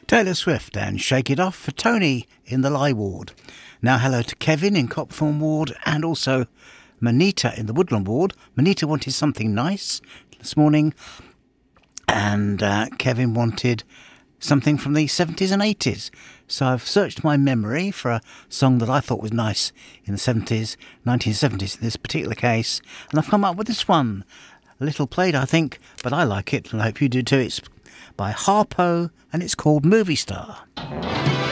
Taylor Swift and Shake It Off for Tony in the Lie Ward. Now hello to Kevin in Copthorne Ward and also Manita in the Woodland Ward. Manita wanted something nice this morning and Kevin wanted something from the 70s and 80s. So I've searched my memory for a song that I thought was nice in the 70s, 1970s in this particular case, and I've come up with this one. A little played, I think, but I like it and I hope you do too. It's by Harpo and it's called Movie Star.